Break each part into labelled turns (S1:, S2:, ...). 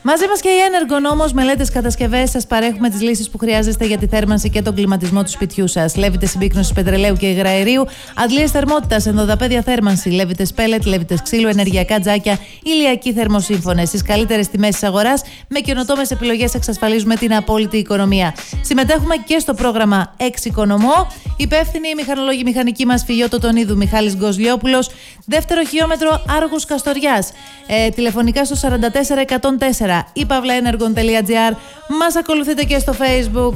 S1: Μαζί μας και η Energon, μελέτες, κατασκευές. Σας παρέχουμε τις λύσεις που χρειάζεστε για τη θέρμανση και τον κλιματισμό του σπιτιού σας. Λέβητες συμπίκνωσης πετρελαίου και υγραερίου, αντλίες θερμότητας, ενδοδαπέδια θέρμανση, λέβητες πέλετ, λέβητες ξύλου, ενεργειακά τζάκια, ηλιακοί θερμοσύμφωνες. Στις καλύτερες τιμές της αγοράς, με καινοτόμες επιλογές εξασφαλίζουμε την απόλυτη οικονομία. Συμμετέχουμε και στο πρόγραμμα Εξοικονομώ. Υπεύθυνη η μηχανολόγη μηχανική μας Φιλιώτο Τονίδου, Μιχάλης Γκοζλιόπουλος, δεύτερο χιλιόμετρο Άργους Καστοριάς. Τηλεφωνικά στο 44104 ή pavlaenergon.gr. Μας ακολουθείτε και στο Facebook.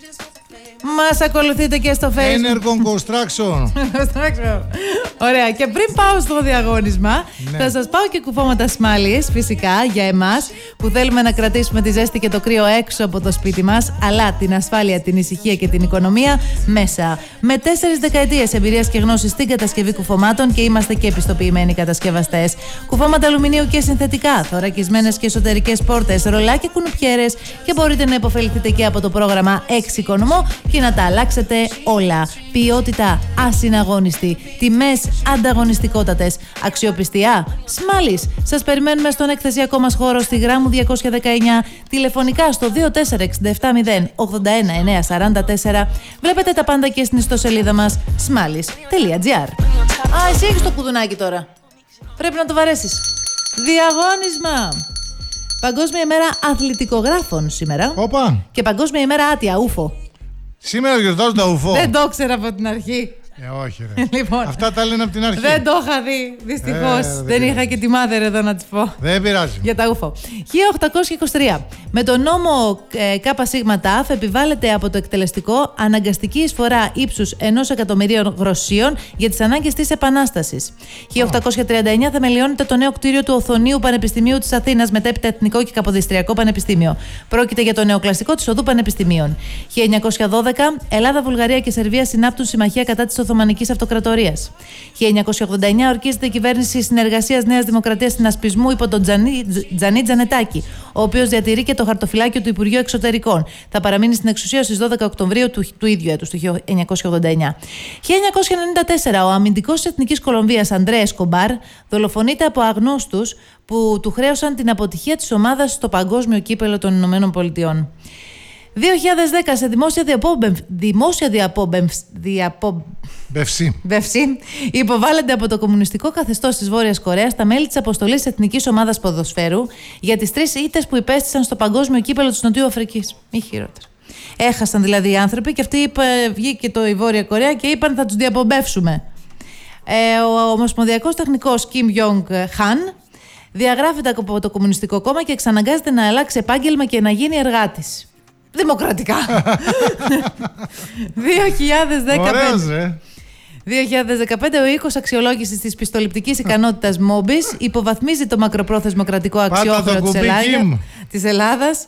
S2: Energon Construction.
S1: Ωραία, και πριν πάω στο διαγώνισμα, θα σας πάω και κουφώματα Smallis, φυσικά, για εμάς που θέλουμε να κρατήσουμε τη ζέστη και το κρύο έξω από το σπίτι μας, αλλά την ασφάλεια, την ησυχία και την οικονομία μέσα. Με 4 δεκαετίες εμπειρίας και γνώσης στην κατασκευή κουφωμάτων, και είμαστε και επιστοποιημένοι κατασκευαστές. Κουφώματα αλουμινίου και συνθετικά, θωρακισμένες και εσωτερικές πόρτες, ρολά και κουνουπιέρες, και μπορείτε να υποφεληθείτε και από το πρόγραμμα Εξοικονομώ και να τα αλλάξετε όλα. Ποιότητα ασυναγώνιστη, τιμές ανταγωνιστικότατες, αξιοπιστία Smallis. Σας περιμένουμε στον εκθεσιακό μας χώρο στη Γράμμου 219, τηλεφωνικά στο 24670 Βλέπετε τα πάντα και στην ιστοσελίδα μας smallis.gr. Εσύ έχεις το κουδουνάκι τώρα. Πρέπει να το βαρέσεις. Διαγώνισμα. Παγκόσμια ημέρα αθλητικογράφων σήμερα.
S2: Όπα.
S1: Και Παγκόσμια ημέρα άτια, ούφο.
S2: Σήμερα γιορτάζουν τα ουφό.
S1: Δεν το ήξερα από την αρχή.
S2: Όχι, ρε.
S1: Λοιπόν,
S2: αυτά τα λένε από την αρχή.
S1: Δεν το είχα δει, δυστυχώς. Δεν είχα και τη μάδερ εδώ να της πω.
S2: Δεν πειράζει.
S1: Για τα ούφο. 1823. Με τον νόμο ΚΣΤΑΦ επιβάλλεται από το εκτελεστικό αναγκαστική εισφορά ύψους 1.000.000 γροσσίων για τις ανάγκες της Επανάστασης. 1839. Θεμελιώνεται το νέο κτίριο του Οθωνίου Πανεπιστημίου της Αθήνας, μετέπειτα Εθνικό και Καποδιστριακό Πανεπιστήμιο. Πρόκειται για το νεοκλασικό της Οδού Πανεπιστημίων. 1912. Ελλάδα, Βουλγαρία και Σερβία συνάπτουν συμμαχία κατά της Οθωμανικής Αυτοκρατορίας. 1989. Ορκίζεται η κυβέρνηση συνεργασίας Νέας Δημοκρατίας Συνασπισμού υπό τον Τζανί Τζανετάκη, ο οποίος διατηρεί και το χαρτοφυλάκιο του Υπουργείου Εξωτερικών. Θα παραμείνει στην εξουσία στις 12 Οκτωβρίου του ίδιου έτους, του 1989. 1994. Ο αμυντικός της Εθνικής Κολομβίας Αντρέ Εσκομπάρ δολοφονείται από αγνώστους που του χρέωσαν την αποτυχία της ομάδας στο Παγκόσμιο Κύπελλο των Ηνωμένων Πολιτειών. 2010. Σε δημόσια διαπόμπευση υποβάλλεται από το κομμουνιστικό καθεστώς της Βόρειας Κορέας τα μέλη της αποστολής Εθνικής Ομάδας Ποδοσφαίρου για τις 3 ήττες που υπέστησαν στο Παγκόσμιο Κύπελλο της Νοτιού Αφρικής. Μη χειρότερα. Έχασαν δηλαδή οι άνθρωποι και αυτοί βγήκε η Βόρεια Κορέα και είπαν θα τους διαπομπεύσουμε. Ο Ομοσπονδιακός Τεχνικός Kim Jong-han διαγράφεται από το Κομμουνιστικό Κόμμα και εξαναγκάζεται να αλλάξει επάγγελμα και να γίνει εργάτης. Δημοκρατικά. 2015. 2015. Ο οίκος αξιολόγησης της πιστοληπτικής ικανότητας Moody's υποβαθμίζει το μακροπρόθεσμο κρατικό αξιόφυλλο της Ελλάδας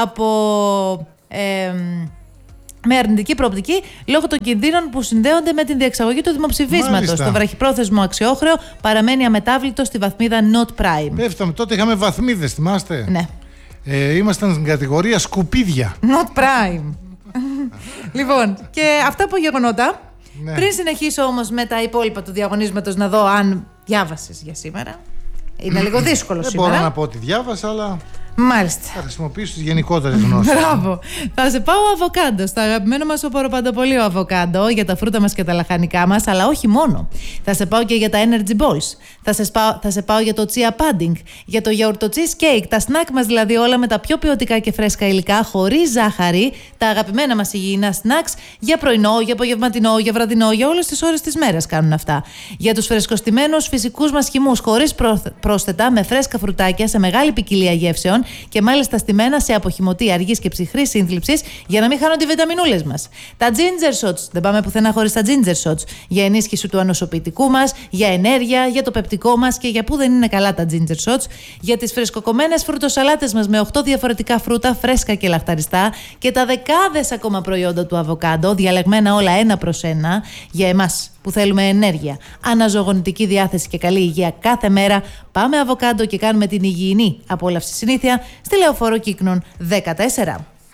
S1: με αρνητική προοπτική λόγω των κινδύνων που συνδέονται με την διεξαγωγή του δημοψηφίσματος. Το βραχυπρόθεσμο αξιόχρεο παραμένει αμετάβλητο στη βαθμίδα Not Prime.
S2: Πέφταμε, τότε είχαμε βαθμίδες, θυμάστε.
S1: Ναι.
S2: Ήμασταν στην κατηγορία σκουπίδια.
S1: Not Prime. Λοιπόν, και αυτά που γεγονότα.
S2: Ναι.
S1: Πριν συνεχίσω όμως με τα υπόλοιπα του διαγωνίσματος να δω αν διάβασες για σήμερα. Είναι λίγο δύσκολο
S2: σήμερα.
S1: σήμερα.
S2: Δεν μπορώ να πω ότι διάβασα, αλλά
S1: μάλιστα.
S2: θα χρησιμοποιήσω τις γενικότερες γνώσεις.
S1: Μπράβο. Θα σε πάω αβοκάντο. Στο αγαπημένο μας οποροπαντοπολείο αβοκάντο για τα φρούτα μας και τα λαχανικά μας, αλλά όχι μόνο. Θα σε πάω και για τα energy balls. Θα σε πάω για το chia pudding, για το γιαουρτο cheesecake, τα snack μας δηλαδή όλα με τα πιο ποιοτικά και φρέσκα υλικά, χωρίς ζάχαρη, τα αγαπημένα μας υγιεινά snacks για πρωινό, για απογευματινό, για βραδινό, για όλες τις ώρες της μέρας κάνουν αυτά. Για τους φρεσκοστημένους φυσικούς μας χυμούς, χωρίς πρόσθετα, με φρέσκα φρουτάκια σε μεγάλη ποικιλία γεύσεων και μάλιστα στημένα σε αποχυμωτή αργής και ψυχρής σύνθλιψης για να μην χάνονται οι βιταμινούλες μας. Τα ginger shots, δεν πάμε πουθενά χωρίς τα ginger shots, για ενίσχυση του ανοσοποιητικού μας, για ενέργεια, για το πεπτικό μας και για που δεν είναι καλά τα ginger shots, για τις φρεσκοκομμένες φρουτοσαλάτες μας με 8 διαφορετικά φρούτα φρέσκα και λαχταριστά και τα δεκάδες ακόμα προϊόντα του αβοκάντο, διαλεγμένα όλα ένα προς ένα, για εμάς που θέλουμε ενέργεια, αναζωογονητική διάθεση και καλή υγεία κάθε μέρα. Πάμε αβοκάντο και κάνουμε την υγιεινή απόλαυση συνήθεια στη Λεωφόρο Κύκνων 14.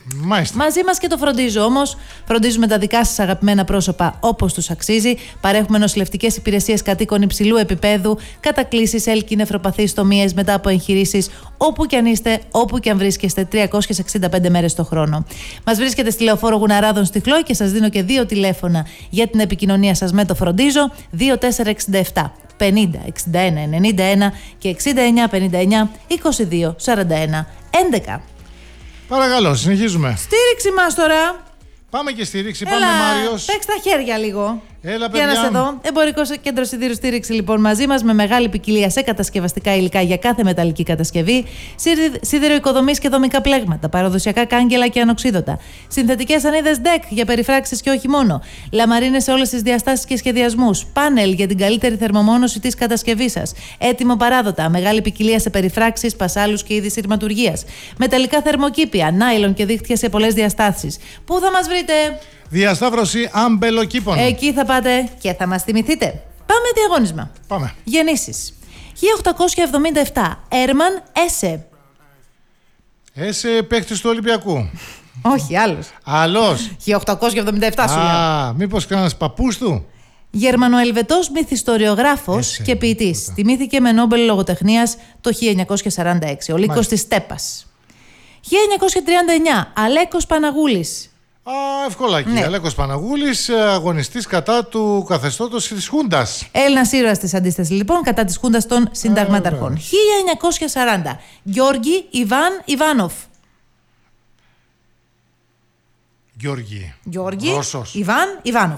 S2: Μάλιστα.
S1: Μαζί μας και το Φροντίζω όμως. Φροντίζουμε τα δικά σας αγαπημένα πρόσωπα όπως τους αξίζει. Παρέχουμε νοσηλευτικές υπηρεσίες κατοίκων υψηλού επίπεδου, κατακλήσεις, έλκη, νεφροπαθείς, τομίες μετά από εγχειρήσεις, όπου και αν είστε, όπου και αν βρίσκεστε, 365 μέρες το χρόνο. Μας βρίσκετε στη Λεωφόρο Γουναράδων στη Χλόη και σας δίνω και 2 τηλέφωνα για την επικοινωνία σας με το Φροντίζω: 2467 50 61 91 και 69 59 22 41 11.
S2: Παρακαλώ, συνεχίζουμε.
S1: Στήριξη μας τώρα.
S2: Πάμε και στήριξη.
S1: Έλα,
S2: Πάμε, Μάριος.
S1: παίξ' τα χέρια λίγο.
S2: Έλα, παιδιά.
S1: Για να σε δω. Εμπορικό κέντρο σιδήρου στήριξη, λοιπόν, μαζί μας με μεγάλη ποικιλία σε κατασκευαστικά υλικά για κάθε μεταλλική κατασκευή, σιδηροοικοδομής και δομικά πλέγματα, παραδοσιακά κάγκελα και ανοξίδωτα, συνθετικές σανίδες DEC για περιφράξεις και όχι μόνο, λαμαρίνες σε όλες τις διαστάσεις και σχεδιασμούς, πάνελ για την καλύτερη θερμομόνωση της κατασκευής σας, έτοιμο παράδοτα, μεγάλη ποικιλία σε περιφράξεις, πασάλους και είδη σειρματουργίας, μεταλλικά θερμοκήπια, νάιλον και δίχτυα σε πολλές διαστάσεις. Πού θα μας βρείτε?
S2: Διασταύρωση αμπελοκήπων.
S1: Εκεί θα πάτε και θα μας θυμηθείτε. Πάμε διαγώνισμα.
S2: Πάμε.
S1: Γεννήσεις. 1877. Έρμαν Έσε.
S2: Έσε παίχτης του Ολυμπιακού.
S1: Όχι, άλλος.
S2: Άλλος.
S1: 1877 σου λέω.
S2: Α, μήπως κανένας παππούς του.
S1: Γερμανοελβετός μυθιστοριογράφος
S2: Έσε,
S1: και ποιητής. Τιμήθηκε με Νόμπελ λογοτεχνίας το 1946. Ο Λύκος της Στέπας. 1939. Αλέκος Παναγούλης.
S2: Α, ευκολάκι.
S1: Ναι.
S2: Αλέκος Παναγούλης, αγωνιστής κατά του καθεστώτος της Χούντας.
S1: Έλληνας ήρωας της αντίστασης, λοιπόν, κατά της Χούντας των Συνταγματαρχών. 1940. Γιώργη Ιβάν Ιβάνοφ. Γιώργη
S2: Ρώσος.
S1: Ιβάν Ιβάνοφ.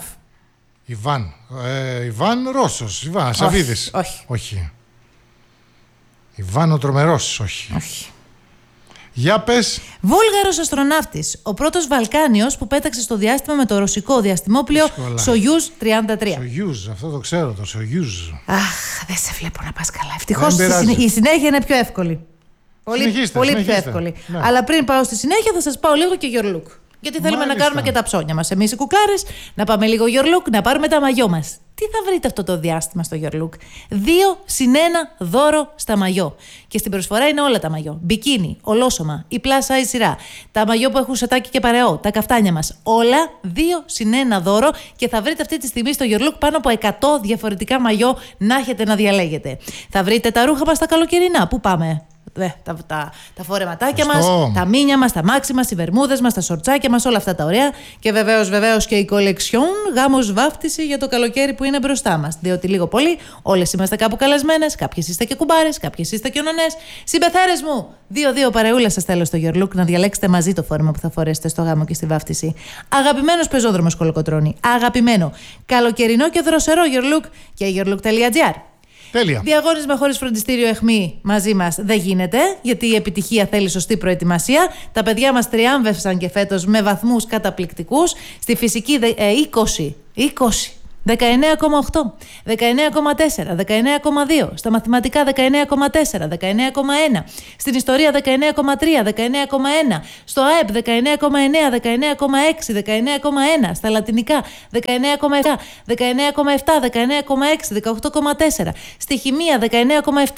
S2: Ιβάν Ρώσος. Ιβάν Σαββίδης.
S1: Όχι.
S2: Ιβάν ο Τρομερός. Όχι. Για πες.
S1: Βούλγαρος αστροναύτης. Ο πρώτος Βαλκάνιος που πέταξε στο διάστημα με το ρωσικό διαστημόπλαιο Σογιούζ 33.
S2: Σογιούζ, αυτό το ξέρω, το Σογιούζ.
S1: Αχ, δεν σε βλέπω να πας καλά. Ευτυχώς
S2: πειράζει.
S1: η συνέχεια είναι πιο εύκολη. Πολύ πιο εύκολη.
S2: Ναι.
S1: Αλλά πριν πάω στη συνέχεια θα σας πάω λίγο και your look. Γιατί θέλουμε να κάνουμε και τα ψώνια μας. Εμείς οι κουκλάρες, να πάμε λίγο your look, να πάρουμε τα μαγιό μας. Τι θα βρείτε αυτό το διάστημα στο your look? 2 συν 1 δώρο στα μαγιό. Και στην προσφορά είναι όλα τα μαγιό. Μπικίνι, ολόσωμα, η plus size σειρά, τα μαγιό που έχουν σετάκι και παρεό, τα καφτάνια μας. Όλα 2 συν 1 δώρο και θα βρείτε αυτή τη στιγμή στο your look πάνω από 100 διαφορετικά μαγιό να έχετε να διαλέγετε. Θα βρείτε τα ρούχα μας τα καλοκαιρινά. Πού πάμε? Τα φορεματάκια μας, τα μίνια μας, τα μάξι μας, οι βερμούδες μας, τα σορτσάκια μας, όλα αυτά τα ωραία. Και βεβαίως και η κολεξιόν, γάμος βάφτιση για το καλοκαίρι που είναι μπροστά μας. Διότι λίγο πολύ όλες είμαστε κάπου καλεσμένες, κάποιες είστε και κουμπάρες, κάποιες είστε και ονονές. Συμπεθέρες μου! 2-2 παρεούλα σας θέλω στο Your Look να διαλέξετε μαζί το φόρμα που θα φορέσετε στο γάμο και στη βάφτιση. Αγαπημένος πεζόδρομος Κολοκοτρώνη. Αγαπημένο. Καλοκαιρινό και δροσερό Your Look και yourlook.gr.
S2: Τέλεια.
S1: Διαγώνισμα χωρίς φροντιστήριο αιχμή μαζί μας δεν γίνεται, γιατί η επιτυχία θέλει σωστή προετοιμασία. Τα παιδιά μας τριάμβευσαν και φέτος με βαθμούς καταπληκτικούς. Στη φυσική 20. 19,8, 19,4, 19,2, στα μαθηματικά 19,4, 19,1, στην ιστορία 19,3, 19,1, στο ΑΕΠ 19,9, 19,6, 19,1, στα λατινικά 19,7, 19,7, 19,6, 18,4, στη χημεία 19,7,